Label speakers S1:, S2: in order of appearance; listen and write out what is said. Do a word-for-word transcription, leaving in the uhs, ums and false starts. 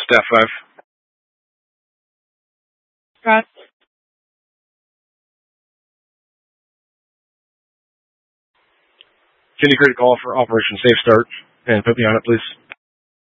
S1: Staff five.
S2: Ross.
S1: Can you create a call for Operation Safe Start and put me on it, please?